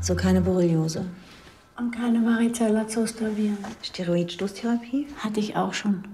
So keine Borreliose. Und keine Varicella-Zoster-Viren. Steroidstoßtherapie? Hatte ich auch schon.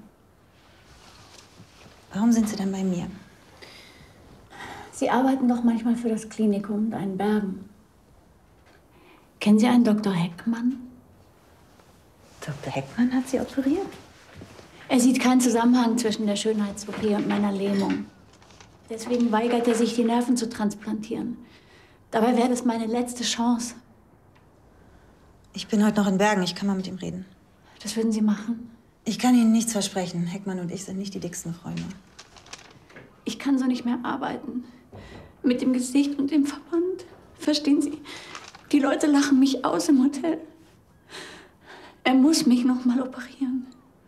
Warum sind Sie denn bei mir? Sie arbeiten doch manchmal für das Klinikum da in Bergen. Kennen Sie einen Dr. Heckmann? Dr. Heckmann hat Sie operiert? Er sieht keinen Zusammenhang zwischen der Schönheits-OP und meiner Lähmung. Deswegen weigert er sich, die Nerven zu transplantieren. Dabei wäre das meine letzte Chance. Ich bin heute noch in Bergen. Ich kann mal mit ihm reden. Das würden Sie machen? Ich kann Ihnen nichts versprechen. Heckmann und ich sind nicht die dicksten Freunde. Ich kann so nicht mehr arbeiten. Mit dem Gesicht und dem Verband. Verstehen Sie? Die Leute lachen mich aus im Hotel. Er muss mich noch mal operieren.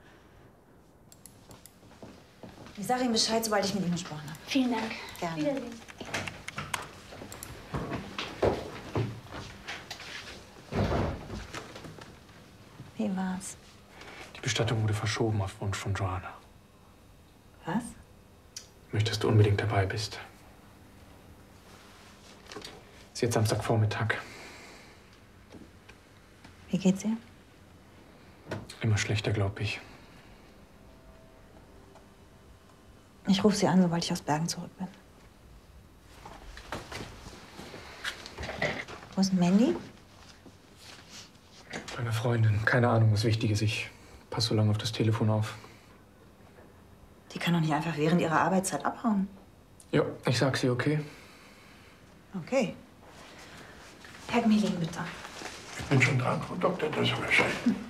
Ich sage ihm Bescheid, sobald ich mit ihm gesprochen habe. Vielen Dank. Gerne. Wiedersehen. Wie war's? Die Bestattung wurde verschoben auf Wunsch von Joanna. Was? Möchtest du unbedingt dabei bist. Ist jetzt Samstagvormittag. Wie geht's ihr? Immer schlechter, glaube ich. Ich rufe Sie an, sobald ich aus Bergen zurück bin. Wo ist Mandy? Meine Freundin. Keine Ahnung, was wichtig ist. Ich passe so lange auf das Telefon auf. Die kann doch nicht einfach während ihrer Arbeitszeit abhauen. Ja, ich sag's ihr, okay? Okay. Herr Gmelin, bitte. Ich bin schon dran, Frau Dr. Dösserwäsche.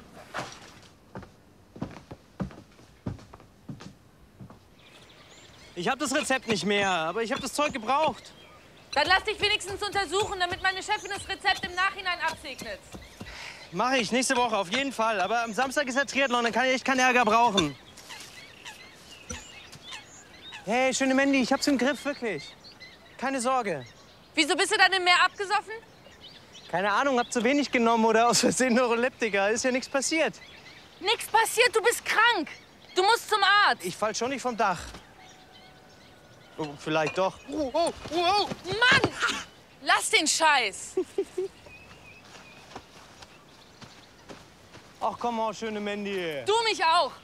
Ich habe das Rezept nicht mehr, aber ich habe das Zeug gebraucht. Dann lass dich wenigstens untersuchen, damit meine Chefin das Rezept im Nachhinein absegnet. Mache ich nächste Woche auf jeden Fall. Aber am Samstag ist der Triathlon, dann kann ich echt keinen Ärger brauchen. Hey, schöne Mandy, ich hab's im Griff, wirklich. Keine Sorge. Wieso bist du dann im Meer abgesoffen? Keine Ahnung, hab zu wenig genommen oder aus Versehen Neuroleptika. Ist ja nichts passiert. Nichts passiert, du bist krank. Du musst zum Arzt. Ich fall schon nicht vom Dach. Oh, vielleicht doch. Mann! Lass den Scheiß. Ach komm mal, schöne Mandy. Du mich auch.